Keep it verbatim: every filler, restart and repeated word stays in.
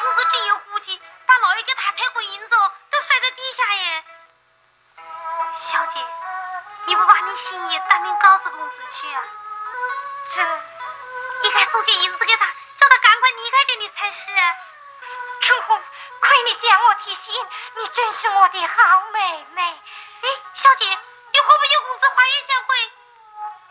公子真有骨气，把老爷给他抬婚姻走都摔在底下耶。小姐，你不把你心意单明告诉公子去啊？这你该送些银子给他，叫他赶快离开这里才是。 春红，亏你将我提醒，你真是我的好妹妹。 哎，小姐，你会不会有公子花言相会？